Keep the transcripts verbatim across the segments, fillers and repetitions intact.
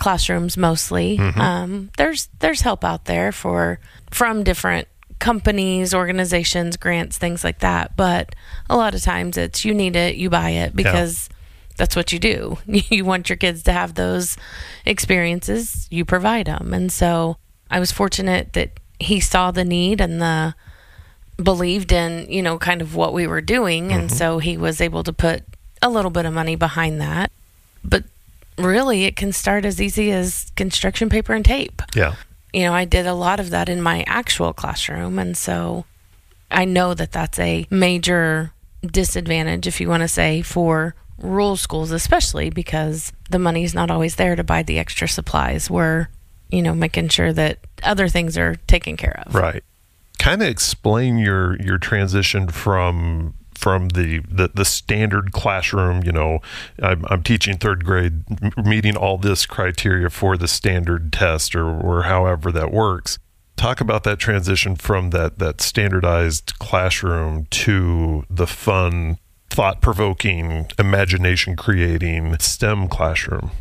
classrooms mostly. Mm-hmm. Um, there's there's help out there for from different companies, organizations, grants, things like that. But a lot of times it's you need it, you buy it because yeah. that's what you do. You want your kids to have those experiences, you provide them. And so I was fortunate that he saw the need and the believed in, you know, kind of what we were doing. Mm-hmm. And so he was able to put a little bit of money behind that. But really, it can start as easy as construction paper and tape. Yeah. You know, I did a lot of that in my actual classroom. And so I know that that's a major disadvantage, if you want to say, for rural schools, especially because the money's not always there to buy the extra supplies. We're, you know, making sure that other things are taken care of. Right. Kind of explain your, your transition from from the, the, the standard classroom. You know, I'm, I'm teaching third grade, meeting all this criteria for the standard test or, or however that works. Talk about that transition from that, that standardized classroom to the fun, thought-provoking, imagination-creating STEM classroom.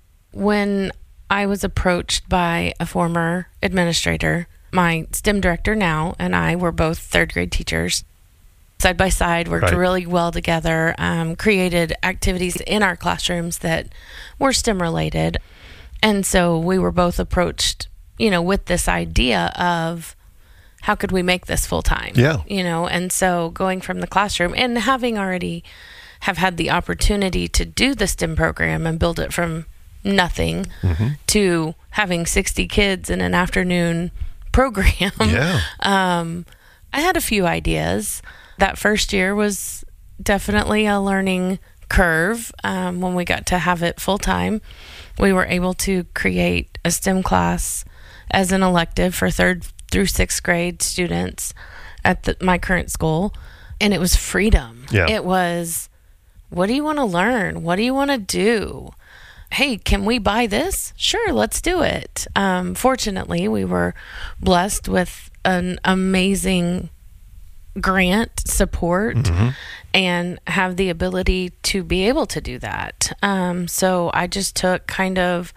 When I was approached by a former administrator, my STEM director now and I were both third grade teachers. Side by side, worked right. really well together, um, created activities in our classrooms that were STEM related. And so we were both approached, you know, with this idea of how could we make this full time? Yeah. You know, and so going from the classroom and having already have had the opportunity to do the STEM program and build it from nothing mm-hmm. to having sixty kids in an afternoon program. Yeah. Um, I had a few ideas. That first year was definitely a learning curve. Um, when we got to have it full time, we were able to create a STEM class as an elective for third through sixth grade students at the, my current school. And it was freedom. Yeah. It was, what do you want to learn? What do you want to do? Hey, can we buy this? Sure, let's do it. Um, fortunately, we were blessed with an amazing grant support mm-hmm. and have the ability to be able to do that. Um, so I just took kind of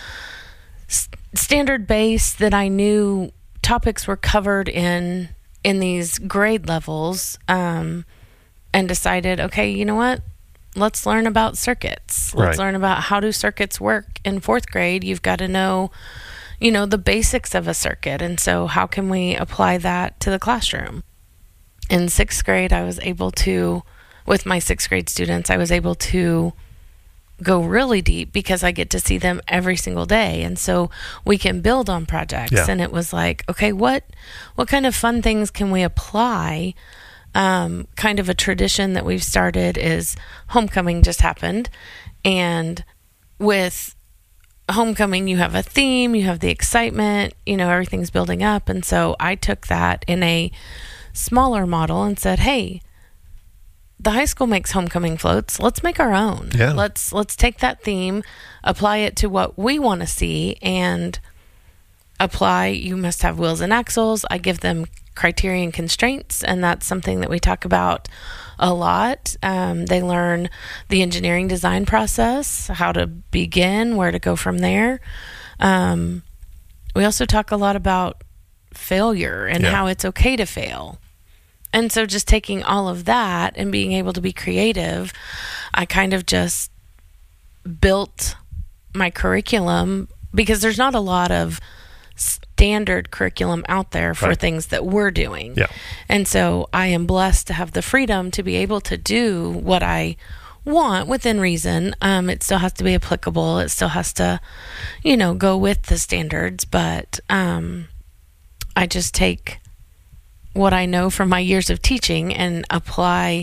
st- standard base that I knew topics were covered in in these grade levels um, and decided, okay, you know what? Let's learn about circuits. Let's right. learn about how do circuits work. In fourth grade, you've got to know, you know, the basics of a circuit. And so how can we apply that to the classroom? In sixth grade, I was able to, with my sixth grade students, I was able to go really deep because I get to see them every single day. And so we can build on projects. Yeah. And it was like, okay, what what kind of fun things can we apply? Um, kind of a tradition that we've started is homecoming just happened. And with homecoming, you have a theme, you have the excitement, you know, everything's building up. And so I took that in a smaller model and said, hey, the high school makes homecoming floats. Let's make our own. Yeah. Let's let's take that theme, apply it to what we want to see, and apply. You must have wheels and axles. I give them criterion constraints, and that's something that we talk about a lot. Um, they learn the engineering design process, how to begin, where to go from there. Um, we also talk a lot about failure and yeah. how it's okay to fail. And so just taking all of that and being able to be creative, I kind of just built my curriculum because there's not a lot of standard curriculum out there for right. things that we're doing. Yeah. And so I am blessed to have the freedom to be able to do what I want within reason. Um, it still has to be applicable. It still has to, you know, go with the standards, but um, I just take what I know from my years of teaching and apply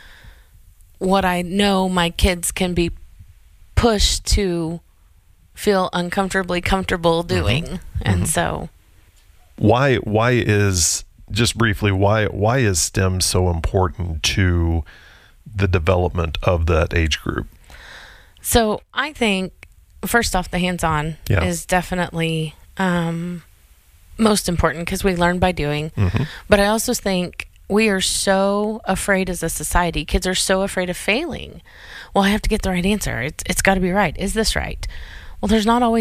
what I know my kids can be pushed to feel uncomfortably comfortable doing. Mm-hmm. And mm-hmm. so why why is just briefly why why is STEM so important to the development of that age group? So I think first off, the hands-on yeah. is definitely um most important because we learn by doing. Mm-hmm. But I also think we are so afraid as a society. Kids are so afraid of failing. Well, I have to get the right answer. It's, it's got to be right. Is this right? Well, there's not always